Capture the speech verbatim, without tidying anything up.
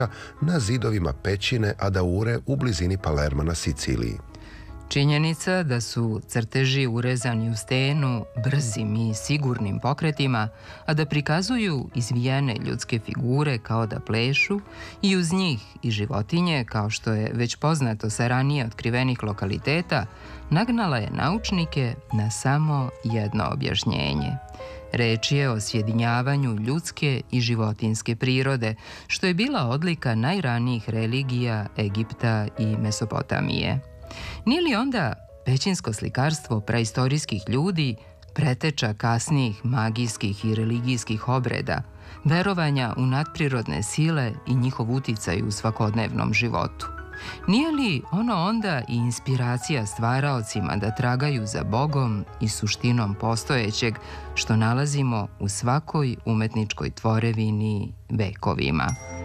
na zidovima pećine Adaure u blizini Palerma na Siciliji. Činjenica da su crteži urezani u stenu brzim i sigurnim pokretima, a da prikazuju izvijene ljudske figure kao da plešu i uz njih i životinje, kao što je već poznato sa ranije otkrivenih lokaliteta, nagnala je naučnike na samo jedno objašnjenje. Reč je o sjedinjavanju ljudske i životinjske prirode, što je bila odlika najranijih religija Egipta i Mesopotamije. Nije li onda pećinsko slikarstvo praistorijskih ljudi preteča kasnijih magijskih i religijskih obreda, verovanja u nadprirodne sile i njihov uticaj u svakodnevnom životu? Nije li ono onda i inspiracija stvaraocima da tragaju za Bogom i suštinom postojećeg, što nalazimo u svakoj umetničkoj tvorevini vekovima?